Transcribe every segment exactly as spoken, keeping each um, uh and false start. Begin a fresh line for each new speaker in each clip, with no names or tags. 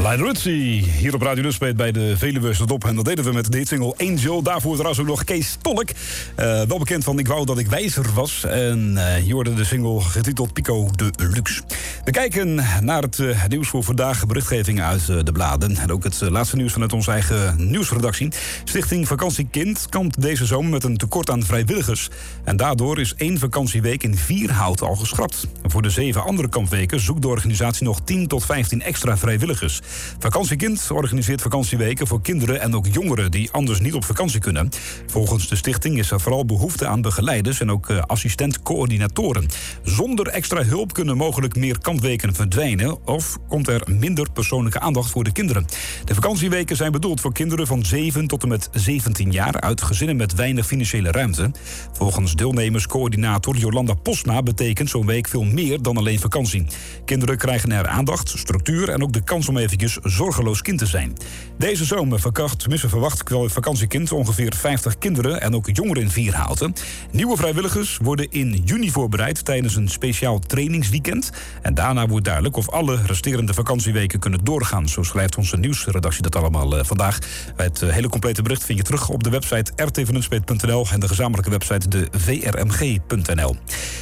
Lionel Richie, hier op Radio Nunspeet bij de Veluwe staat op. En dat deden we met de hitsingle Angel. Daarvoor trouwens ook nog Kees Tolk. Uh, wel bekend van Ik wou dat ik wijzer was. En uh, je hoorde de single getiteld Pico de Luxe. We kijken naar het uh, nieuws voor vandaag. Berichtgevingen uit uh, de bladen. En ook het uh, laatste nieuws vanuit onze eigen nieuwsredactie. Stichting Vakantiekind kampt deze zomer met een tekort aan vrijwilligers. En daardoor is één vakantieweek in Vierhout al geschrapt. Voor de zeven andere kampweken zoekt de organisatie nog tien tot vijftien extra vrijwilligers. Vakantiekind organiseert vakantieweken voor kinderen en ook jongeren die anders niet op vakantie kunnen. Volgens de stichting is er vooral behoefte aan begeleiders en ook uh, assistent-coördinatoren. Zonder extra hulp kunnen mogelijk meer kampweken verdwijnen of komt er minder persoonlijke aandacht voor de kinderen. De vakantieweken zijn bedoeld voor kinderen van zeven tot en met zeventien jaar uit gezinnen met weinig financiële ruimte. Volgens deelnemerscoördinator Jolanda Posma betekent zo'n week veel meer dan alleen vakantie. Kinderen krijgen er aandacht, structuur en ook de kans om eventjes zorgeloos kind te zijn. Deze zomer verwacht, tenminste verwacht vakantiekind ongeveer vijftig kinderen en ook jongeren in Vierhouten. Nieuwe vrijwilligers worden in juni voorbereid tijdens een speciaal trainingsweekend. En daarna wordt duidelijk of alle resterende vakantieweken kunnen doorgaan. Zo schrijft onze nieuwsredactie dat allemaal uh, vandaag. Het uh, hele complete bericht vind je terug op de website r t v nunspeet punt n l en de gezamenlijke website de v r m g punt n l.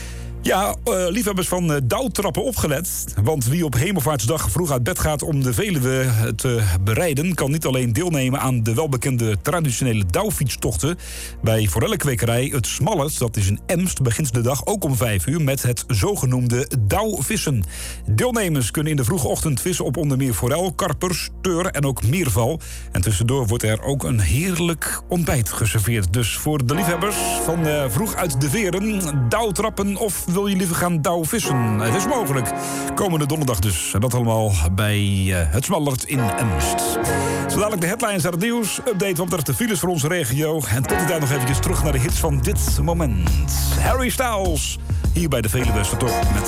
Ja, uh, liefhebbers van uh, dauwtrappen opgelet. Want wie op Hemelvaartsdag vroeg uit bed gaat om de Veluwe te bereiden, kan niet alleen deelnemen aan de welbekende traditionele douwfietstochten. Bij forellenkwekerij Het Smallert, dat is in Emst, begint de dag ook om vijf uur met het zogenoemde douwvissen. Deelnemers kunnen in de vroege ochtend vissen op onder meer forel, karper, steur en ook meerval. En tussendoor wordt er ook een heerlijk ontbijt geserveerd. Dus voor de liefhebbers van uh, vroeg uit de veren, dauwtrappen of wil je liever gaan douwvissen? Het is mogelijk. Komende donderdag dus. En dat allemaal bij uh, Het Smallert in Emst. Zo dadelijk de headlines uit het nieuws. Update wat betreft de files voor onze regio. En tot die tijd nog eventjes terug naar de hits van dit moment. Harry Styles. Hier bij de Veluwe staat op met